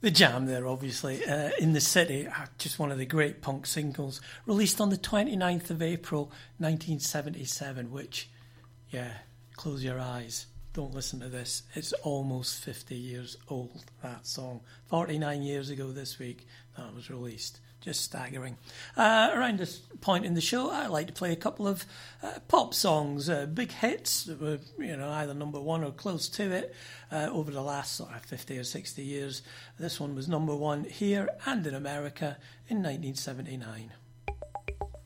The Jam there, obviously, In the City, just one of the great punk singles, released on the 29th of April 1977, which, yeah, close your eyes, don't listen to this. It's almost 50 years old, that song. 49 years ago this week that was released. Just staggering. Around this point in the show, I like to play a couple of pop songs, big hits that were, either number one or close to it over the last sort of 50 or 60 years. This one was number one here and in America in 1979.